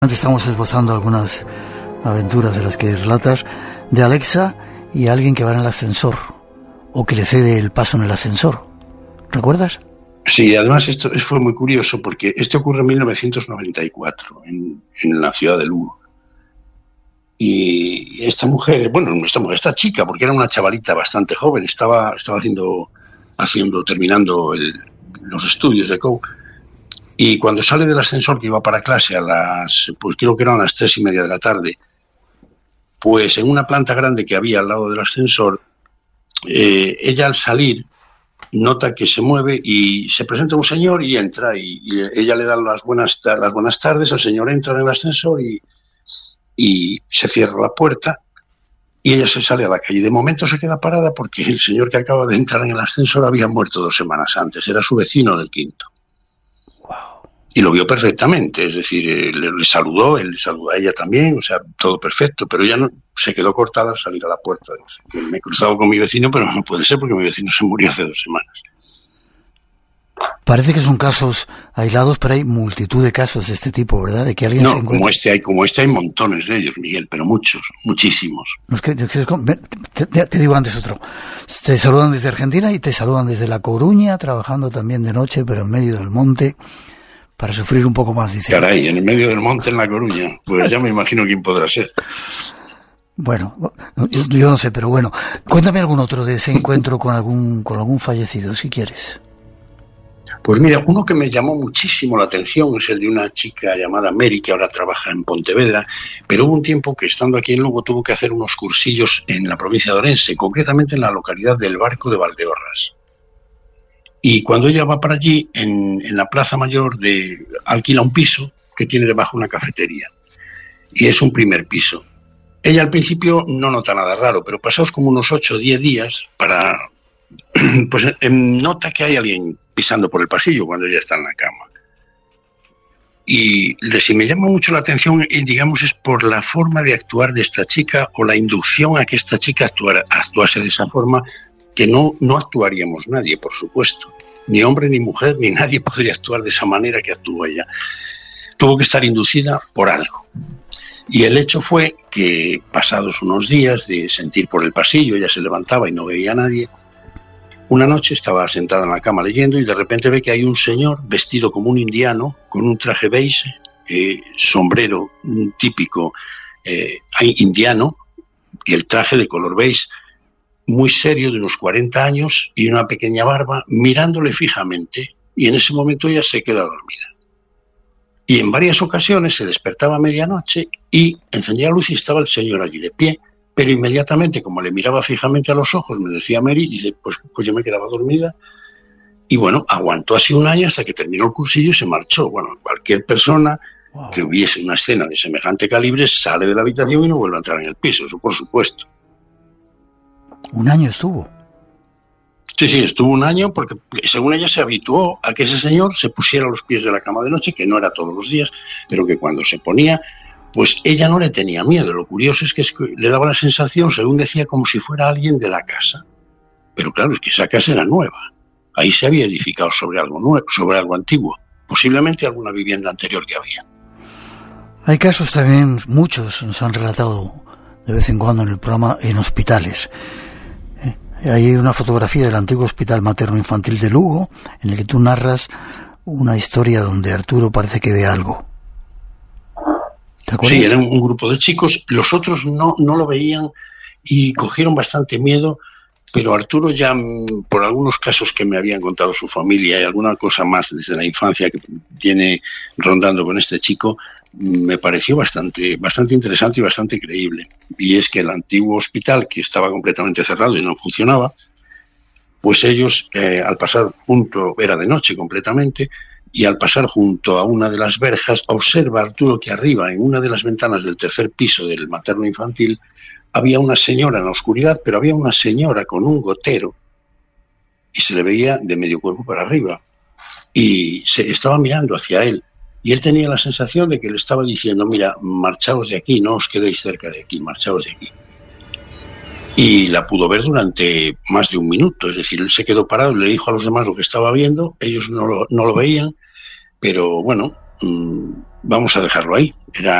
Antes estamos esbozando algunas aventuras de las que relatas de Alexa y alguien que va en el ascensor o que le cede el paso en el ascensor. ¿Recuerdas? Sí, además esto fue muy curioso porque esto ocurre en 1994 en la ciudad de Lugo. Y esta mujer, esta chica, porque era una chavalita bastante joven, estaba terminando los estudios de COU. Y cuando sale del ascensor que iba para clase creo que eran las 3:30 de la tarde, pues en una planta grande que había al lado del ascensor, ella al salir nota que se mueve y se presenta un señor y entra y ella le da las buenas tardes, el señor entra en el ascensor y se cierra la puerta y ella se sale a la calle. De momento se queda parada porque el señor que acaba de entrar en el ascensor había muerto 2 semanas antes, era su vecino del quinto. Y lo vio perfectamente, es decir, le saludó, él le saludó a ella también, o sea, todo perfecto, pero ella no, se quedó cortada al salir a la puerta. Me he cruzado con mi vecino, pero no puede ser porque mi vecino se murió hace 2 semanas. Parece que son casos aislados, pero hay multitud de casos de este tipo, ¿verdad? De que alguien se encuentra... como este hay montones de ellos, Miguel, pero muchos, muchísimos. Te digo antes otro. Te saludan desde Argentina y te saludan desde La Coruña, trabajando también de noche, pero en medio del monte, para sufrir un poco más, dice. Caray, en el medio del monte en La Coruña, pues ya me imagino quién podrá ser. Bueno, yo no sé, pero bueno, cuéntame algún otro de ese encuentro con algún fallecido, si quieres. Pues mira, uno que me llamó muchísimo la atención es el de una chica llamada Mary, que ahora trabaja en Pontevedra, pero hubo un tiempo que estando aquí en Lugo tuvo que hacer unos cursillos en la provincia de Orense, concretamente en la localidad del Barco de Valdeorras. Y cuando ella va para allí, en la Plaza Mayor, alquila un piso que tiene debajo una cafetería. Y es un primer piso. Ella al principio no nota nada raro, pero pasados como unos 8 o 10 días, pues nota que hay alguien pisando por el pasillo cuando ella está en la cama. Y si me llama mucho la atención, digamos, es por la forma de actuar de esta chica o la inducción a que esta chica actuase de esa forma, que no actuaríamos nadie, por supuesto. Ni hombre, ni mujer, ni nadie podría actuar de esa manera que actúa ella. Tuvo que estar inducida por algo. Y el hecho fue que, pasados unos días de sentir por el pasillo, ella se levantaba y no veía a nadie. Una noche estaba sentada en la cama leyendo y de repente ve que hay un señor vestido como un indiano, con un traje beige, sombrero típico indiano, y el traje de color beige, muy serio, de unos 40 años y una pequeña barba, mirándole fijamente, y en ese momento ella se queda dormida. Y en varias ocasiones se despertaba a medianoche y encendía la luz y estaba el señor allí de pie, pero inmediatamente, como le miraba fijamente a los ojos, me decía Mary, dice, pues yo me quedaba dormida. Y bueno, aguantó así 1 año hasta que terminó el cursillo y se marchó. Bueno, cualquier persona que hubiese una escena de semejante calibre sale de la habitación y no vuelve a entrar en el piso, eso por supuesto. 1 año estuvo. Sí, estuvo 1 año porque según ella se habituó a que ese señor se pusiera a los pies de la cama de noche, que no era todos los días, pero que cuando se ponía, pues ella no le tenía miedo. Lo curioso es que le daba la sensación, según decía, como si fuera alguien de la casa. Pero claro, es que esa casa era nueva. Ahí se había edificado sobre algo nuevo, sobre algo antiguo, posiblemente alguna vivienda anterior que había. Hay casos también, muchos nos han relatado de vez en cuando en el programa, en hospitales. Hay una fotografía del antiguo Hospital Materno Infantil de Lugo, en el que tú narras una historia donde Arturo parece que ve algo. ¿Te acuerdas? Sí, era un grupo de chicos, los otros no lo veían y cogieron bastante miedo, pero Arturo ya, por algunos casos que me habían contado su familia y alguna cosa más desde la infancia que viene rondando con este chico, me pareció bastante interesante y bastante creíble. Y es que el antiguo hospital, que estaba completamente cerrado y no funcionaba, pues ellos, al pasar junto, era de noche completamente, y al pasar junto a una de las verjas, observa Arturo que arriba, en una de las ventanas del 3er piso del materno infantil, había una señora en la oscuridad, pero había una señora con un gotero, y se le veía de medio cuerpo para arriba, y se estaba mirando hacia él. Y él tenía la sensación de que le estaba diciendo, mira, marchaos de aquí, no os quedéis cerca de aquí, marchaos de aquí. Y la pudo ver durante más de 1 minuto, es decir, él se quedó parado y le dijo a los demás lo que estaba viendo, ellos no lo veían, pero bueno, vamos a dejarlo ahí.